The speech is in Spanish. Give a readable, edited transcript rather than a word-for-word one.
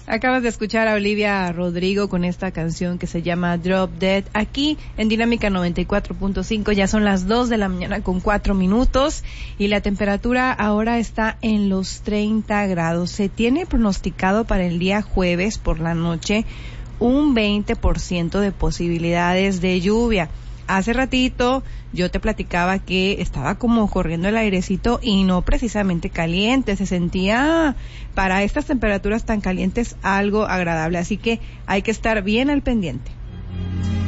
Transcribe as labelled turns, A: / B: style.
A: Acabas de escuchar a Olivia Rodrigo con esta canción que se llama Drop Dead. Aquí en Dinámica 94.5 ya son las 2 de la mañana con 4 minutos y la temperatura ahora está en los 30 grados. Se tiene pronosticado para el día jueves por la noche un 20% de posibilidades de lluvia. Hace ratito yo te platicaba que estaba como corriendo el airecito y no precisamente caliente, se sentía para estas temperaturas tan calientes algo agradable, así que hay que estar bien al pendiente.